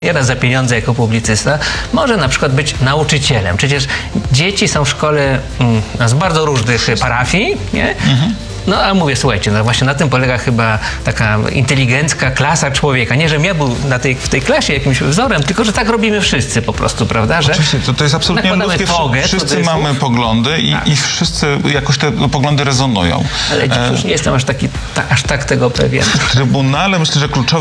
Nieraz za pieniądze jako publicysta może na przykład być nauczycielem. Przecież dzieci są w szkole z bardzo różnych parafii, nie? No a mówię, słuchajcie, no właśnie na tym polega chyba taka inteligencka klasa człowieka. Nie, żebym ja był w tej klasie jakimś wzorem, tylko że tak robimy wszyscy po prostu, prawda? Że oczywiście, to jest absolutnie ludzkie. Wszyscy mamy poglądy i wszyscy jakoś te poglądy rezonują. Ale już nie jestem aż tak tego pewien. W Trybunale myślę, że kluczowe